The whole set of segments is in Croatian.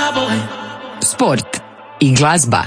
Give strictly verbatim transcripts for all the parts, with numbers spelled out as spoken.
Sport i glazba.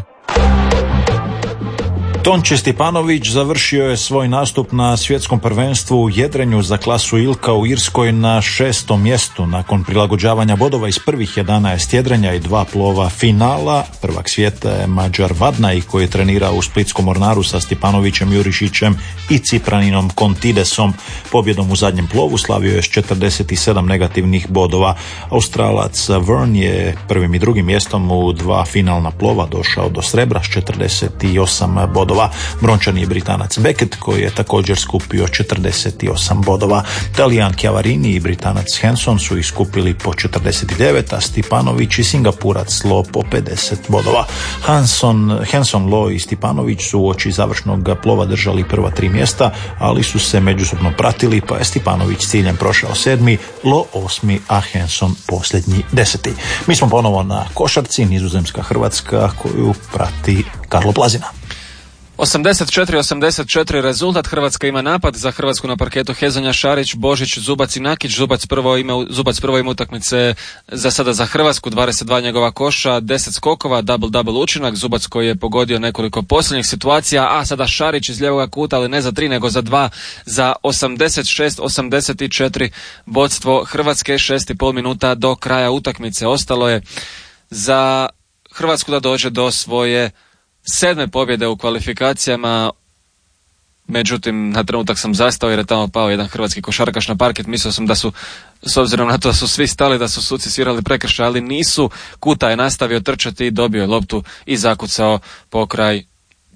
Tonči Stipanović završio je svoj nastup na svjetskom prvenstvu u jedrenju za klasu Ilka u Irskoj na šestom mjestu nakon prilagođavanja bodova iz prvih jedanaest jedrenja i dva plova finala. Prvak svijeta je Mađar Vadnaj koji je trenirao u Splitskom Mornaru sa Stipanovićem, Jurišićem i Cipraninom Kontidesom. Pobjedom u zadnjem plovu slavio je s četrdeset sedam negativnih bodova. Australac Vern je prvim i drugim mjestom u dva finalna plova došao do srebra s četrdeset osam bodova. Brončani je Britanac Beckett koji je također skupio četrdeset osam bodova. Talijan Chiavarini i Britanac Henson su ih skupili po četrdeset devet, a Stipanović i Singapurac Lo po pedeset bodova. Hanson, Henson, Lo i Stipanović su uoči završnog plova držali prva tri mjesta, ali su se međusobno pratili, pa je Stipanović s ciljem prošao sedmi, Lo osmi, a Henson posljednji deseti. Mi smo ponovo na košarci, Nizozemska Hrvatska koju prati Karlo Plazina. osamdeset četiri osamdeset četiri rezultat. Hrvatska ima napad. Za Hrvatsku na parketu Hezonja, Šarić, Božić, Zubac i Nakić. Zubac prvo ima, Zubac prvo ima utakmice za sada za Hrvatsku, dvadeset dva njegova koša, deset skokova, double-double učinak. Zubac koji je pogodio nekoliko posljednjih situacija, a sada Šarić iz lijevoga kuta, ali ne za tri nego za dva, za osamdeset šest osamdeset četiri vodstvo Hrvatske. Šest i pol minuta do kraja utakmice. Ostalo je za Hrvatsku da dođe do svoje sedme pobjede u kvalifikacijama, međutim na trenutak sam zastao jer je tamo pao jedan hrvatski košarkaš na parket. Mislio sam da su, s obzirom na to da su svi stali, da su suci svirali prekršaj, ali nisu. Kuta je nastavio trčati i dobio je loptu i zakucao pokraj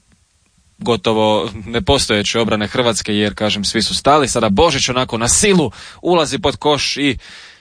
gotovo nepostojeće obrane Hrvatske, jer kažem svi su stali. Sada Božić onako na silu ulazi pod koš i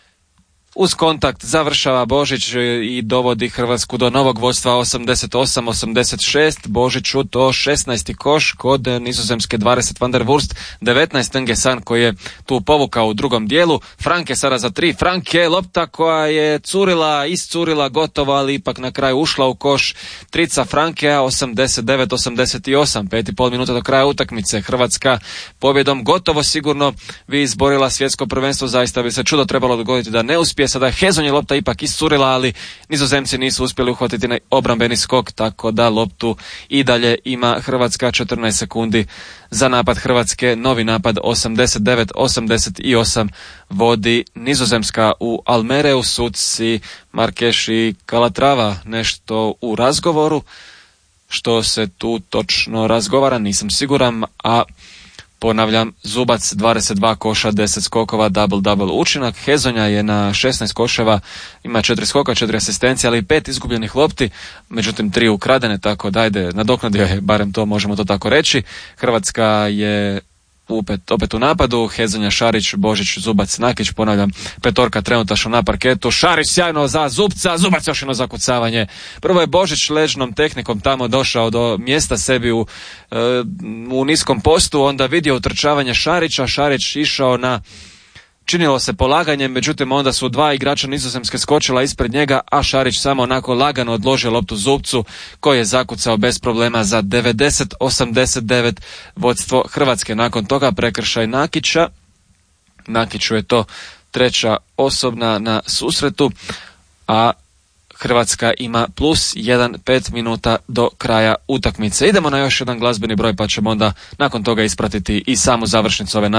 uz kontakt završava Božić i dovodi Hrvatsku do novog vodstva osamdeset osam osamdeset šest. Božiću to šesnaesti koš kod Nizozemske, dvadeset Van der Wurst, devetnaest Ngesan koji je tu povukao u drugom dijelu. Frank je sada za tri. Frank je lopta koja je curila, iscurila gotovo, ali ipak na kraju ušla u koš. Trica Frankea, osamdeset devet osamdeset osam, pet i pol minuta do kraja utakmice. Hrvatska pobjedom gotovo sigurno bi izborila svjetsko prvenstvo. Zaista bi se čudo trebalo dogoditi da ne uspije. Sada je Hezonja lopta ipak iscurila, ali Nizozemci nisu uspjeli uhvatiti na obrambeni skok, tako da loptu i dalje ima Hrvatska. Četrnaest sekundi za napad Hrvatske. Novi napad osamdeset devet osamdeset osam vodi Nizozemska u Almereu. Suci Markeš i Calatrava nešto u razgovoru. Što se tu točno razgovara nisam siguran, a ponavljam, Zubac dvadeset dva koša, deset skokova, double-double učinak. Hezonja je na šesnaest koševa, ima četiri skoka, četiri asistencije, ali i pet izgubljenih lopti, međutim tri ukradene, tako da ajde, nadoknadio je, barem to možemo to tako reći. Hrvatska je opet, opet u napadu. Hezonja, Šarić, Božić, Zubac, Nakić, ponavljam, petorka trenutačno na parketu. Šarić sjajno za Zubca, Zubac još jedno zakucavanje. Prvo je Božić ležnom tehnikom tamo došao do mjesta sebi u, e, u niskom postu, onda vidio utrčavanje Šarića, Šarić išao na, činilo se polaganje, međutim onda su dva igrača Nizozemske skočila ispred njega, a Šarić samo onako lagano odložio loptu Zubcu koji je zakucao bez problema za devedeset osamdeset devet vodstvo Hrvatske. Nakon toga prekršaj Nakića. Nakiću je to treća osobna na susretu, a Hrvatska ima plus jedan, pet minuta do kraja utakmice. Idemo na još jedan glazbeni broj pa ćemo onda nakon toga ispratiti i samu završnicu ove